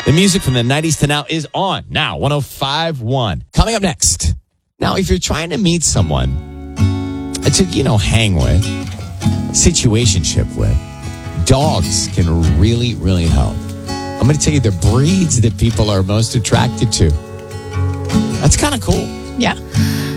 The music from the 90s to now is on. Now, 105.1. Coming up next. Now, if you're trying to meet someone to, hang with, situationship with, dogs can really, really help. I'm going to tell you the breeds that people are most attracted to. That's kind of cool. Yeah.